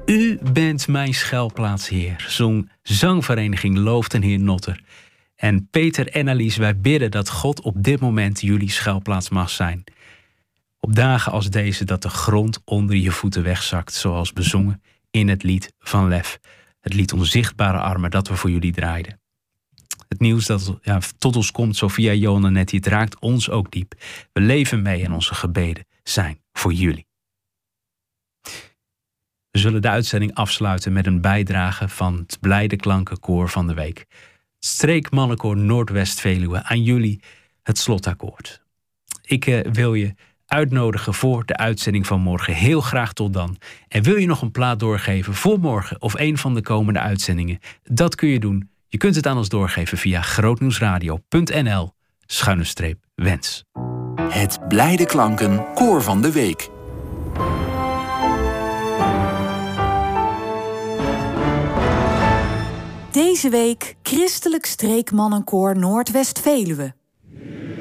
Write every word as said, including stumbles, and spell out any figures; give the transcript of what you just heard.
U bent mijn schuilplaats, Heer, zong zangvereniging Looft en Heer Notter. En Peter en Alice, wij bidden dat God op dit moment jullie schuilplaats mag zijn. Op dagen als deze dat de grond onder je voeten wegzakt, zoals bezongen in het lied van Lef. Het lied Onzichtbare Armen dat we voor jullie draaiden. Het nieuws dat ja, tot ons komt, zo via Johan Netti, het raakt ons ook diep. We leven mee en onze gebeden zijn voor jullie. We zullen de uitzending afsluiten met een bijdrage van het Blijde Klankenkoor van de week. Het Streekmannenkoor Noordwest-Veluwe, aan jullie het slotakkoord. Ik uh, wil je uitnodigen voor de uitzending van morgen. Heel graag tot dan. En wil je nog een plaat doorgeven voor morgen of een van de komende uitzendingen? Dat kun je doen. Je kunt het aan ons doorgeven via grootnieuwsradio.nl schuine streep wens. Het Blijde Klanken Koor van de Week. Deze week Christelijk Streekmannenkoor Noordwest-Veluwe.